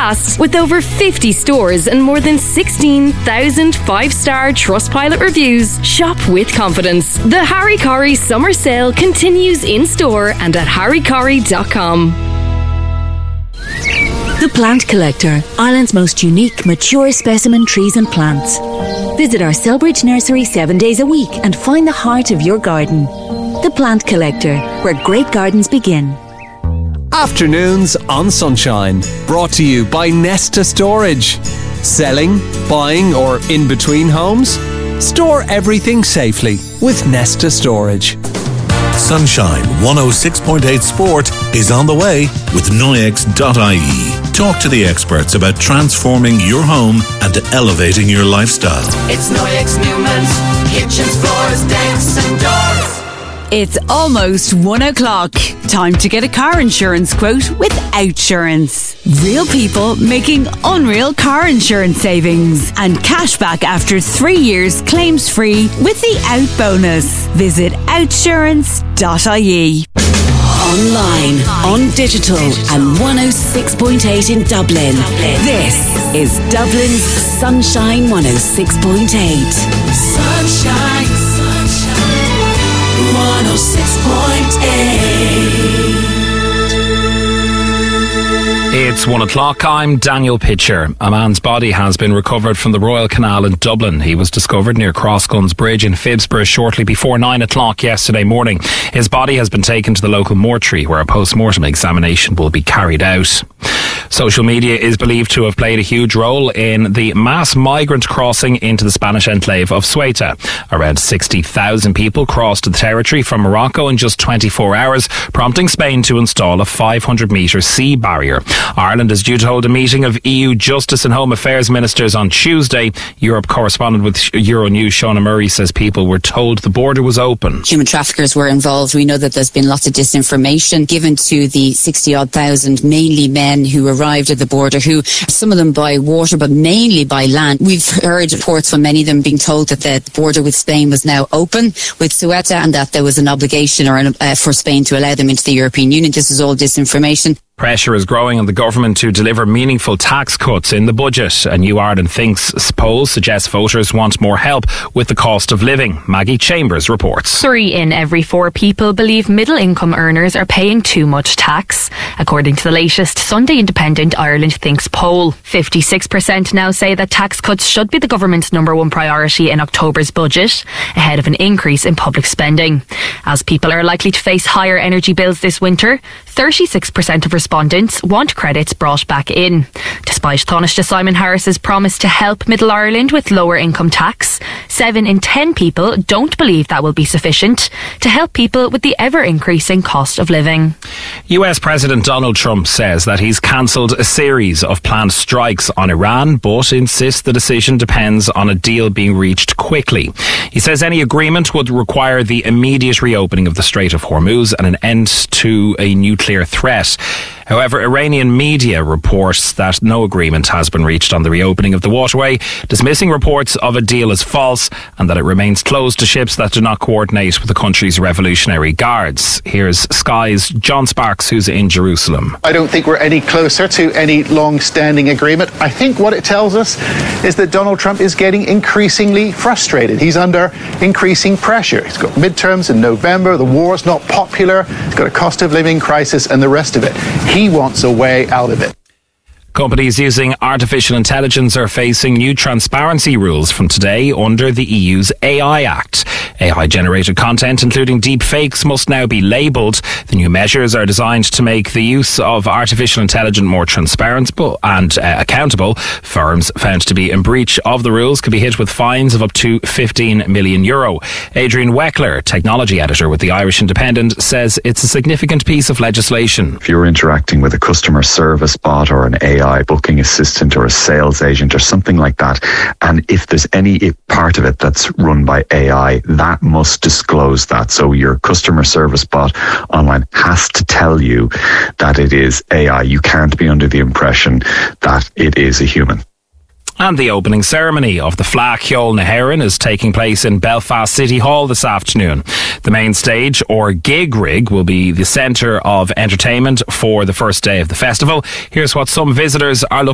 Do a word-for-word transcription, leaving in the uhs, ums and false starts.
fast. With over fifty stores and more than sixteen thousand five-star Trustpilot reviews, shop with confidence. The Harry Corrie Summer Sale continues in store and at harry corrie dot com. The Plant Collector, Ireland's most unique, mature specimen trees and plants. Visit our Selbridge nursery seven days a week and find the heart of your garden. The Plant Collector, where great gardens begin. Afternoons on Sunshine, brought to you by Nesta Storage. Selling, buying or in between homes? Store everything safely with Nesta Storage. Sunshine one oh six point eight Sport is on the way with Noyex dot I E. Talk to the experts about transforming your home and elevating your lifestyle. It's Noyex Newman's kitchens, floors, decks and doors. It's almost one o'clock. Time to get a car insurance quote with Outsurance. Real people making unreal car insurance savings and cash back after three years claims free with the Out bonus. Visit outsurance dot I E. Online, on digital and one oh six point eight in Dublin. This is Dublin's Sunshine one oh six point eight. Sunshine, sunshine, one oh six point eight. It's one o'clock. I'm Daniel Pitcher. A man's body has been recovered from the Royal Canal in Dublin. He was discovered near Crossguns Bridge in Phibsborough shortly before nine o'clock yesterday morning. His body has been taken to the local mortuary where a post-mortem examination will be carried out. Social media is believed to have played a huge role in the mass migrant crossing into the Spanish enclave of Ceuta. Around sixty thousand people crossed the territory from Morocco in just twenty-four hours, prompting Spain to install a five hundred metre sea barrier. Ireland is due to hold a meeting of E U Justice and Home Affairs Ministers on Tuesday. Europe correspondent with Euronews, Shauna Murray, says people were told the border was open. Human traffickers were involved. We know that there's been lots of disinformation given to the sixty odd thousand, mainly men who arrived at the border, who some of them by water but mainly by land. We've heard reports from many of them being told that the border with Spain was now open with Ceuta and that there was an obligation or an, uh, for Spain to allow them into the European Union. This is all disinformation. Pressure is growing on the government to deliver meaningful tax cuts in the budget. A New Ireland Thinks poll suggests voters want more help with the cost of living. Maggie Chambers reports. Three in every four people believe middle income earners are paying too much tax, according to the latest Sunday Independent Ireland Thinks poll. fifty-six percent now say that tax cuts should be the government's number one priority in October's budget, ahead of an increase in public spending. As people are likely to face higher energy bills this winter, thirty-six percent of respondents want credits brought back in. Despite Taoiseach Simon Harris's promise to help Middle Ireland with lower income tax, seven in ten people don't believe that will be sufficient to help people with the ever-increasing cost of living. U S President Donald Trump says that he's cancelled a series of planned strikes on Iran, but insists the decision depends on a deal being reached quickly. He says any agreement would require the immediate reopening of the Strait of Hormuz and an end to a nuclear threat. However, Iranian media reports that no agreement has been reached on the reopening of the waterway, dismissing reports of a deal as false and that it remains closed to ships that do not coordinate with the country's Revolutionary Guards. Here's Sky's John Sparks, who's in Jerusalem. I don't think we're any closer to any long-standing agreement. I think what it tells us is that Donald Trump is getting increasingly frustrated. He's under increasing pressure. He's got midterms in November, the war's not popular, he's got a cost of living crisis and the rest of it. He wants a way out of it. Companies using artificial intelligence are facing new transparency rules from today under the E U's A I Act. A I-generated content, including deep fakes, must now be labelled. The new measures are designed to make the use of artificial intelligence more transparent and uh, accountable. Firms found to be in breach of the rules could be hit with fines of up to fifteen million euro. Adrian Weckler, technology editor with the Irish Independent, says it's a significant piece of legislation. If you're interacting with a customer service bot or an A I booking assistant or a sales agent or something like that, and if there's any part of it that's run by A I, that must disclose that. So your customer service bot online has to tell you that it is A I. You can't be under the impression that it is a human. And the opening ceremony of the Fleadh Cheoil na hÉireann is taking place in Belfast City Hall this afternoon. The main stage, or gig rig, will be the centre of entertainment for the first day of the festival. Here's what some visitors are looking